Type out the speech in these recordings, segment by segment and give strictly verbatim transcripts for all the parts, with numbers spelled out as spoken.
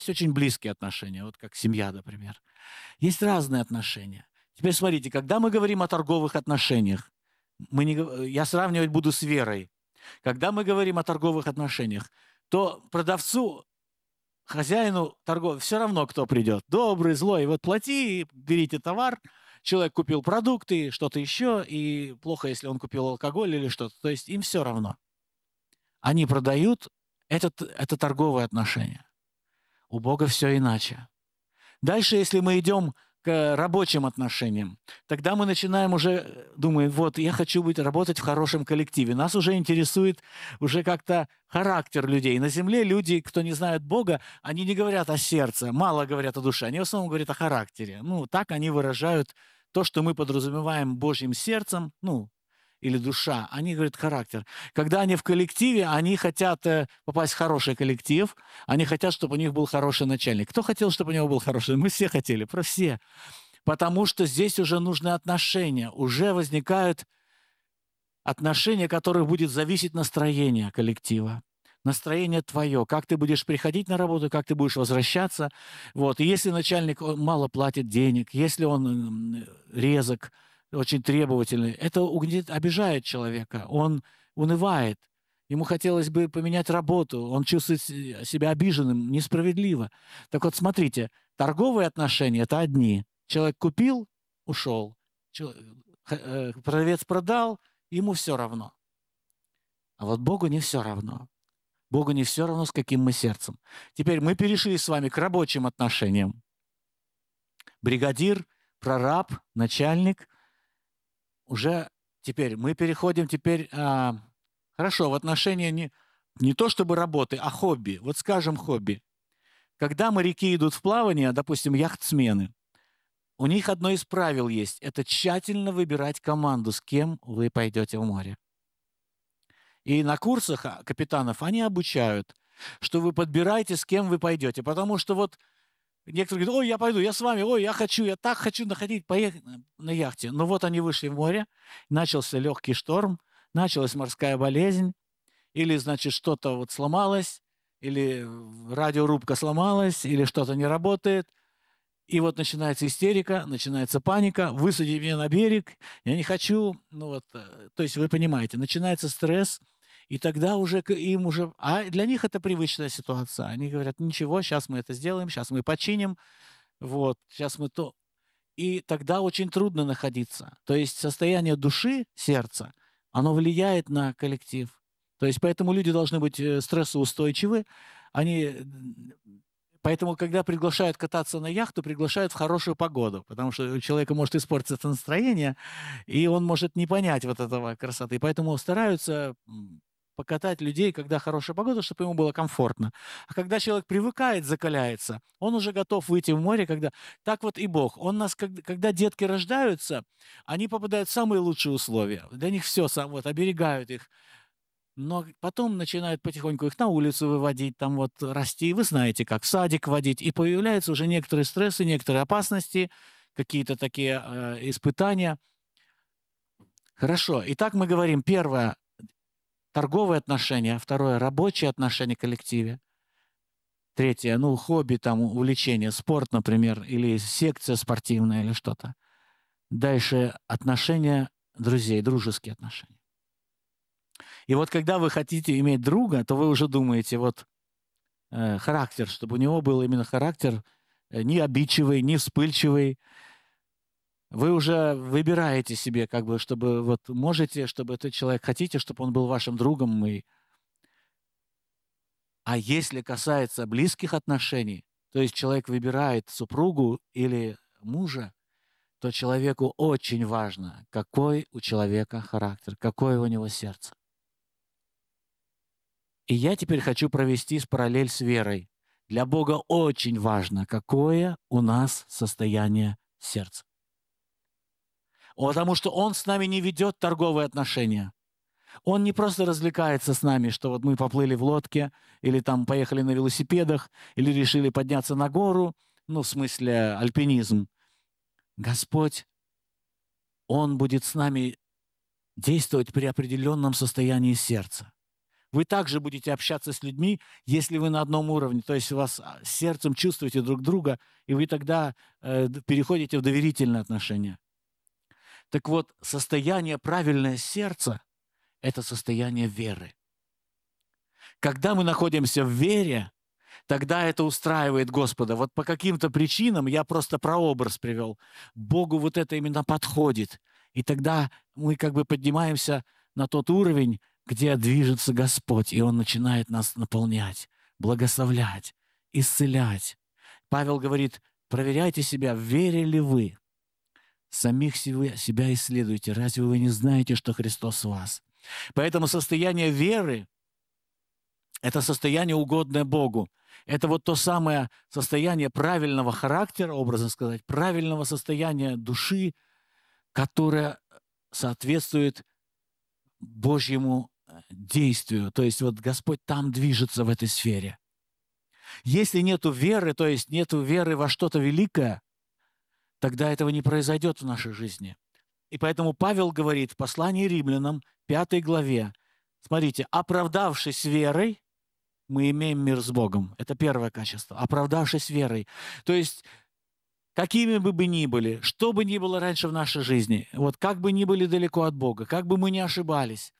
Есть очень близкие отношения, вот как семья, например. Есть разные отношения. Теперь смотрите, когда мы говорим о торговых отношениях, мы не, гов- я сравнивать буду с верой. Когда мы говорим о торговых отношениях, то продавцу, хозяину торговли все равно, кто придет. Добрый, злой. Вот плати, берите товар. Человек купил продукты, что-то еще, и плохо, если он купил алкоголь или что-то. То есть им все равно. Они продают, это, это торговые отношения. У Бога все иначе. Дальше, если мы идем к рабочим отношениям, тогда мы начинаем уже, думаем, вот, я хочу быть, работать в хорошем коллективе. Нас уже интересует уже как-то характер людей. На земле люди, кто не знает Бога, они не говорят о сердце, мало говорят о душе, они в основном говорят о характере. Ну, так они выражают то, что мы подразумеваем Божьим сердцем, ну, или душа, они говорят характер. Когда они в коллективе, они хотят э, попасть в хороший коллектив, они хотят, чтобы у них был хороший начальник. Кто хотел, чтобы у него был хороший? Мы все хотели, про все. Потому что здесь уже нужны отношения, уже возникают отношения, от которых будет зависеть настроение коллектива. Настроение твое, как ты будешь приходить на работу, как ты будешь возвращаться. Вот. И если начальник он мало платит денег, если он м, резок, очень требовательный, это угнет- обижает человека, он унывает. Ему хотелось бы поменять работу, он чувствует се- себя обиженным, несправедливо. Так вот, смотрите, торговые отношения – это одни. Человек купил, ушел. Чел- х- э, Продавец продал, ему все равно. А вот Богу не все равно. Богу не все равно, с каким мы сердцем. Теперь мы перешли с вами к рабочим отношениям. Бригадир, прораб, начальник. Уже теперь мы переходим теперь, а, хорошо, в отношения не, не то чтобы работы, а хобби. Вот скажем хобби. Когда моряки идут в плавание, допустим, яхтсмены, у них одно из правил есть – это тщательно выбирать команду, с кем вы пойдете в море. И на курсах а, капитанов они обучают, что вы подбираете, с кем вы пойдете. Потому что вот некоторые говорят, ой, я пойду, я с вами, ой, я хочу, я так хочу находить, поехать на яхте. Но вот они вышли в море, начался легкий шторм, началась морская болезнь, или, значит, что-то вот сломалось, или радиорубка сломалась, или что-то не работает. И вот начинается истерика, начинается паника, высади меня на берег, я не хочу, ну вот, э, то есть вы понимаете, начинается стресс, и тогда уже к- им уже, а для них это привычная ситуация. Они говорят, ничего, сейчас мы это сделаем, сейчас мы починим, вот, сейчас мы то. И тогда очень трудно находиться. То есть состояние души, сердца, оно влияет на коллектив. То есть поэтому люди должны быть э, стрессоустойчивы. Они, м, поэтому, когда приглашают кататься на яхту, приглашают в хорошую погоду, потому что у человека может испортиться настроение, и он может не понять вот этого красоты. Поэтому стараются м, покатать людей, когда хорошая погода, чтобы ему было комфортно. А когда человек привыкает, закаляется, он уже готов выйти в море, когда так вот и Бог. Он нас, когда, когда детки рождаются, они попадают в самые лучшие условия. Для них все, сам, вот, оберегают их. Но потом начинают потихоньку их на улицу выводить, там вот расти. Вы знаете, как в садик водить. И появляются уже некоторые стрессы, некоторые опасности, какие-то такие э, испытания. Хорошо. Итак, мы говорим, первое – торговые отношения, второе – рабочие отношения в коллективе. Третье – ну, хобби, там, увлечение, спорт, например, или секция спортивная, или что-то. Дальше отношения друзей, дружеские отношения. И вот когда вы хотите иметь друга, то вы уже думаете, вот э, характер, чтобы у него был именно характер э, не обидчивый, не вспыльчивый. Вы уже выбираете себе, как бы, чтобы вот можете, чтобы этот человек хотите, чтобы он был вашим другом. И... А если касается близких отношений, то есть человек выбирает супругу или мужа, то человеку очень важно, какой у человека характер, какое у него сердце. И я теперь хочу провести с параллель с верой. Для Бога очень важно, какое у нас состояние сердца. Потому что Он с нами не ведет торговые отношения. Он не просто развлекается с нами, что вот мы поплыли в лодке, или там поехали на велосипедах, или решили подняться на гору, ну, в смысле альпинизм. Господь, Он будет с нами действовать при определенном состоянии сердца. Вы также будете общаться с людьми, если вы на одном уровне, то есть у вас а, сердцем чувствуете друг друга, и вы тогда э, д- переходите в доверительные отношения. Так вот, состояние правильное сердца– это состояние веры. Когда мы находимся в вере, тогда это устраивает Господа. Вот по каким-то причинам, я просто прообраз привел, Богу вот это именно подходит. И тогда мы как бы поднимаемся на тот уровень, где движется Господь, и Он начинает нас наполнять, благословлять, исцелять. Павел говорит, проверяйте себя, верили вы, самих себе- себя исследуйте. Разве вы не знаете, что Христос в вас? Поэтому состояние веры – это состояние, угодное Богу. Это вот то самое состояние правильного характера, образно сказать, правильного состояния души, которое соответствует Божьему э, действию. То есть вот Господь там движется в этой сфере. Если нету веры, то есть нету веры во что-то великое, тогда этого не произойдет в нашей жизни. И поэтому Павел говорит в послании римлянам, пятой главе, смотрите, оправдавшись верой, мы имеем мир с Богом. Это первое качество. Оправдавшись верой. То есть, какими бы мы ни были, что бы ни было раньше в нашей жизни, вот как бы ни были далеко от Бога, как бы мы ни ошибались,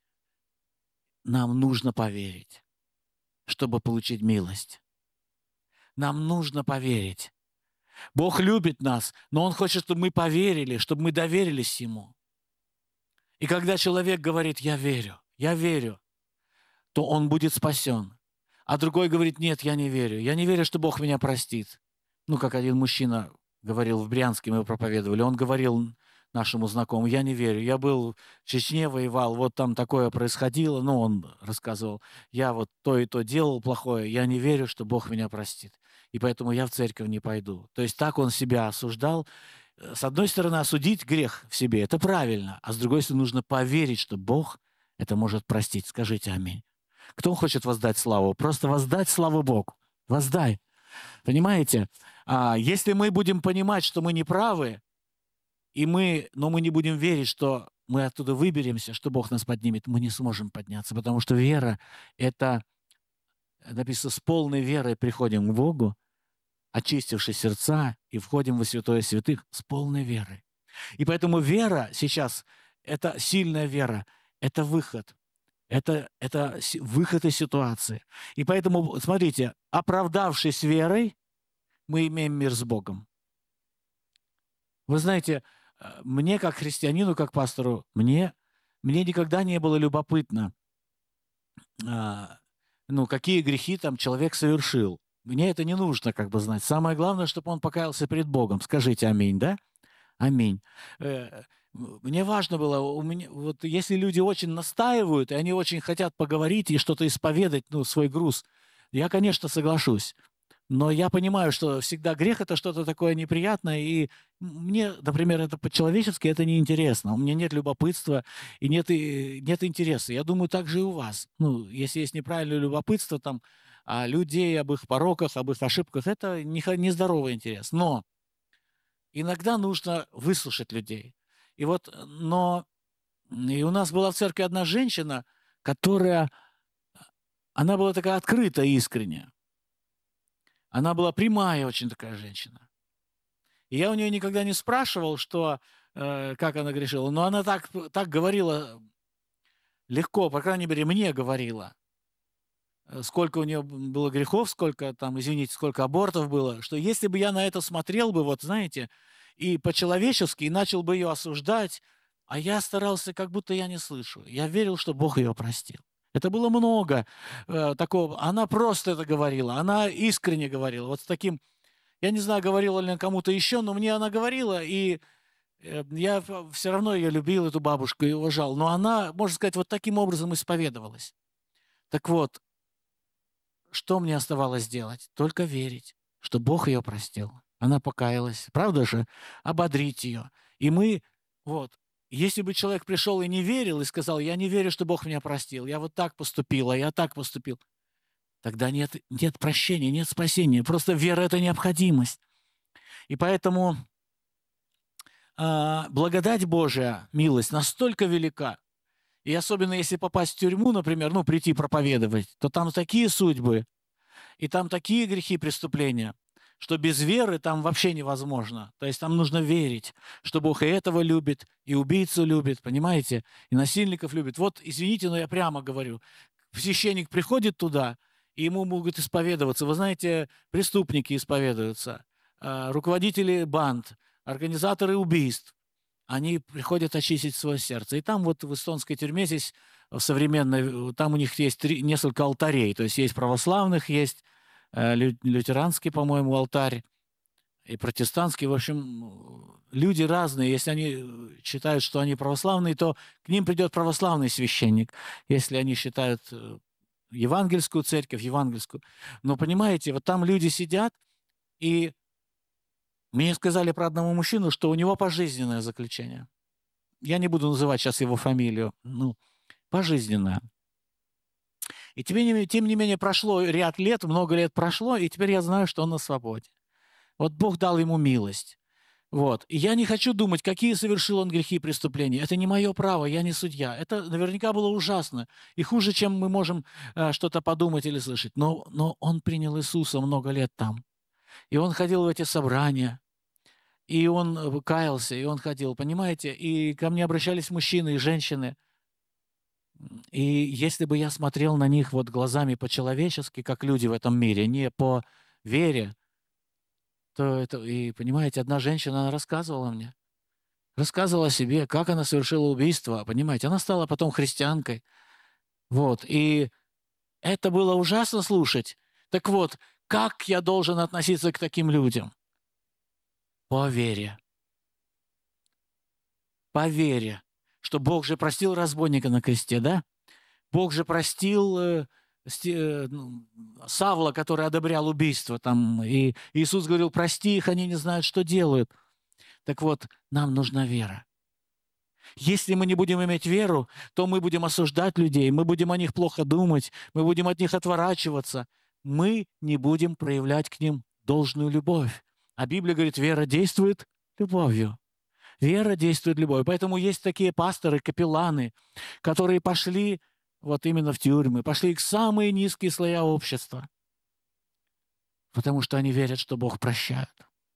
нам нужно поверить, чтобы получить милость. Нам нужно поверить. Бог любит нас, но Он хочет, чтобы мы поверили, чтобы мы доверились Ему. И когда человек говорит «я верю», «я верю», то он будет спасен. А другой говорит «нет, я не верю, я не верю, что Бог меня простит». Ну, как один мужчина говорил в Брянске, мы его проповедовали, он говорил нашему знакомому, я не верю, я был в Чечне, воевал, вот там такое происходило, ну, он рассказывал, я вот то и то делал плохое, я не верю, что Бог меня простит, и поэтому я в церковь не пойду. То есть так он себя осуждал. С одной стороны, осудить грех в себе – это правильно, а с другой стороны, нужно поверить, что Бог это может простить. Скажите аминь. Кто хочет воздать славу? Просто воздать славу Богу. Воздай. Понимаете? А если мы будем понимать, что мы не правы, и мы, но мы не будем верить, что мы оттуда выберемся, что Бог нас поднимет, мы не сможем подняться, потому что вера – это, написано, с полной верой приходим к Богу, очистивши сердца, и входим во святое святых с полной верой. И поэтому вера сейчас – это сильная вера, это выход. Это, это си- выход из ситуации. И поэтому, смотрите, оправдавшись верой, мы имеем мир с Богом. Вы знаете, э, мне как христианину, как пастору, мне, мне никогда не было любопытно, а, ну, какие грехи там человек совершил. Мне это не нужно как бы знать. Самое главное, чтобы он покаялся перед Богом. Скажите аминь, да? Аминь. Э, Мне важно было, у меня, вот если люди очень настаивают, и они очень хотят поговорить и что-то исповедать, ну, свой груз, я, конечно, соглашусь. Но я понимаю, что всегда грех – это что-то такое неприятное, и мне, например, это по-человечески это неинтересно. У меня нет любопытства и нет, и нет интереса. Я думаю, так же и у вас. Ну, если есть неправильное любопытство там, о людей, об их пороках, об их ошибках, это не хо- нездоровый интерес. Но иногда нужно выслушать людей. И вот, э, но и у нас была в церкви одна женщина, которая, она была такая открытая, искренняя. Она была прямая очень такая женщина. И я у нее никогда не спрашивал, что, э, как она грешила, но она так, так говорила легко, по крайней мере, мне говорила, э, сколько у нее было грехов, сколько там, извините, сколько абортов было, что если бы я на это смотрел бы, вот знаете, и по-человечески, и начал бы ее осуждать, а я старался, как будто я не слышу. Я верил, что Бог ее простил. Это было много э, такого. Она просто это говорила, она искренне говорила. Вот с таким, я не знаю, говорила ли она кому-то еще, но мне она говорила, и э, я все равно ее любил, эту бабушку, и уважал. Но она, можно сказать, вот таким образом исповедовалась. Так вот, что мне оставалось делать? Только верить, что Бог ее простил. Она покаялась. Правда же? Ободрить ее. И мы, вот, если бы человек пришел и не верил, и сказал, я не верю, что Бог меня простил, я вот так поступила, я так поступил, тогда нет, нет прощения, нет спасения. Просто вера – это необходимость. И поэтому а, благодать Божия, милость настолько велика. И особенно если попасть в тюрьму, например, ну, прийти проповедовать, то там такие судьбы, и там такие грехи, преступления, что без веры там вообще невозможно. То есть там нужно верить, что Бог и этого любит, и убийцу любит, понимаете, и насильников любит. Вот, извините, но я прямо говорю, священник приходит туда, и ему могут исповедоваться. Вы знаете, преступники исповедуются, а, руководители банд, организаторы убийств. Они приходят очистить свое сердце. И там вот в эстонской тюрьме здесь, в современной, там у них есть три, несколько алтарей. То есть есть православных, есть э, лю- лютеранский, по-моему, алтарь, и протестантский. В общем, люди разные. Если они э, считают, что они православные, то к ним придет православный священник. Если они считают э, евангельскую церковь, евангельскую. Но понимаете, вот там люди сидят, и мне сказали про одного мужчину, что у него пожизненное заключение. Я не буду называть сейчас его фамилию. Ну, пожизненное. И тем не, менее- тем не менее прошло ряд лет, много лет прошло, и теперь я знаю, что он на свободе. Вот Бог дал ему милость. Вот. И я не хочу думать, какие совершил он грехи и преступления. Это не мое право, я не судья. Это наверняка было ужасно. И хуже, чем мы можем э, что-то подумать или слышать. Но, но он принял Иисуса много лет там. И он ходил в эти собрания. И он э, каялся, и он ходил, понимаете? И ко мне обращались мужчины и женщины. И если бы я смотрел на них вот глазами по-человечески, как люди в этом мире, не по вере, то это, и понимаете, одна женщина, она рассказывала мне, рассказывала о себе, как она совершила убийство, понимаете, она стала потом христианкой, вот, и это было ужасно слушать. Так вот, как я должен относиться к таким людям? По вере. По вере, что Бог же простил разбойника на кресте, да? Бог же простил э, сти- э, ну, Савла, который одобрял убийство. Там, и Иисус говорил, прости их, они не знают, что делают. Так вот, нам нужна вера. Если мы не будем иметь веру, то мы будем осуждать людей, мы будем о них плохо думать, мы будем от них отворачиваться. Мы не будем проявлять к ним должную любовь. А Библия говорит, вера действует любовью. Вера действует любовью. Поэтому есть такие пасторы, капелланы, которые пошли вот именно в тюрьмы, пошли в самые низкие слоя общества, потому что они верят, что Бог прощает.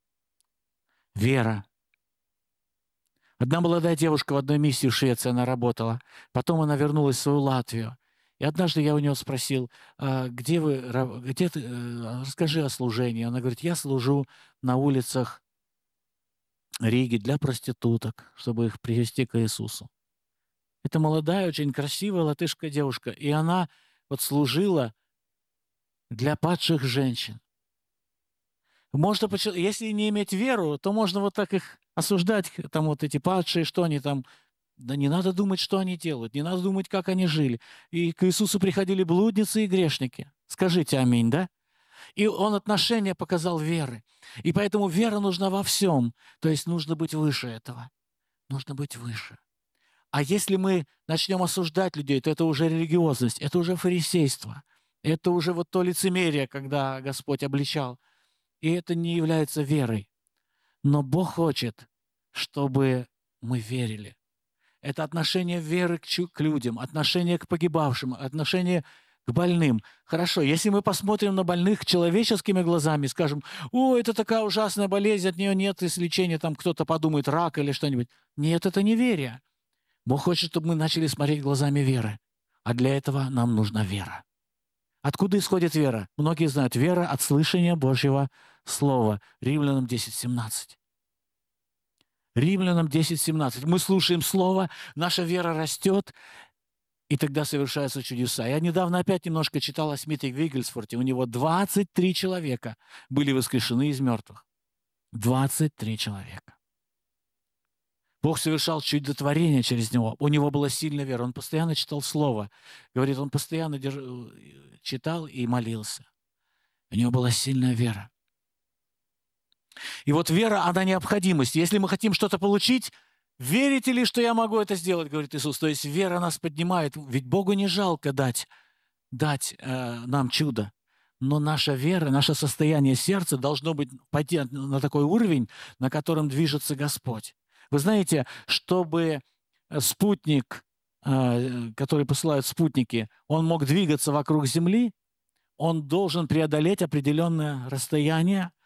Вера. Одна молодая девушка в одной миссии в Швеции, она работала. Потом она вернулась в свою Латвию. И однажды я у нее спросил, «А где вы, ра- где ты, э, расскажи о служении. Она говорит, я служу на улицах Риги для проституток, чтобы их привести к Иисусу. Это молодая, очень красивая латышская девушка. И она вот служила для падших женщин. Можно, почи- если не иметь веру, то можно вот так их осуждать, там вот эти падшие, что они там. Да не надо думать, что они делают, не надо думать, как они жили. И к Иисусу приходили блудницы и грешники. Скажите аминь, да? И он отношение показал веры. И поэтому вера нужна во всем. То есть нужно быть выше этого. Нужно быть выше. А если мы начнем осуждать людей, то это уже религиозность, это уже фарисейство, это уже вот то лицемерие, когда Господь обличал. И это не является верой. Но Бог хочет, чтобы мы верили. Это отношение веры к, чу- к людям, отношение к погибавшим, отношение к больным. Хорошо, если мы посмотрим на больных человеческими глазами, скажем, о, это такая ужасная болезнь, от нее нет излечения, там кто-то подумает, рак или что-нибудь. Нет, это не верие. Бог хочет, чтобы мы начали смотреть глазами веры. А для этого нам нужна вера. Откуда исходит вера? Многие знают, вера от слышания Божьего Слова. Римлянам десять семнадцать. Римлянам десять семнадцать. Мы слушаем Слово, наша вера растет, и тогда совершаются чудеса. Я недавно опять немножко читал о Смите Виггельсворте. У него двадцать три человека были воскрешены из мертвых. двадцать три человека. Бог совершал чудотворение через него. У него была сильная вера. Он постоянно читал Слово. Говорит, он постоянно держ... читал и молился. У него была сильная вера. И вот вера, она необходимость. Если мы хотим что-то получить, верите ли, что я могу это сделать, говорит Иисус. То есть вера нас поднимает. Ведь Богу не жалко дать, дать э, нам чудо. Но наша вера, наше состояние сердца должно быть пойти на такой уровень, на котором движется Господь. Вы знаете, чтобы спутник э, который посылают спутники, он мог двигаться вокруг Земли, он должен преодолеть определенное расстояние